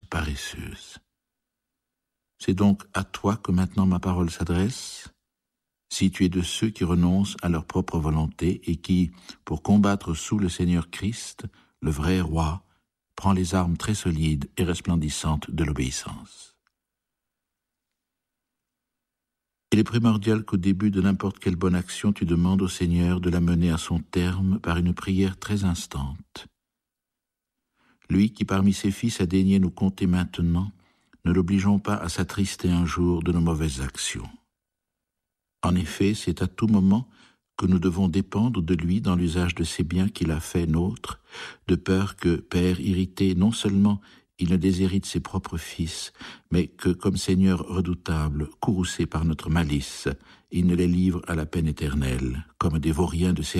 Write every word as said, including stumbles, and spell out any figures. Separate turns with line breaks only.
paresseuse. C'est donc à toi que maintenant ma parole s'adresse, si tu es de ceux qui renoncent à leur propre volonté et qui, pour combattre sous le Seigneur Christ, le vrai roi, prend les armes très solides et resplendissantes de l'obéissance. Il est primordial qu'au début de n'importe quelle bonne action, tu demandes au Seigneur de la mener à son terme par une prière très instante. Lui qui parmi ses fils a daigné nous compter maintenant, ne l'obligeons pas à s'attrister un jour de nos mauvaises actions. En effet, c'est à tout moment que nous devons dépendre de lui dans l'usage de ces biens qu'il a fait nôtres, de peur que, Père irrité, non seulement il ne déshérite ses propres fils, mais que, comme Seigneur redoutable, courroucé par notre malice, il ne les livre à la peine éternelle, comme des vauriens de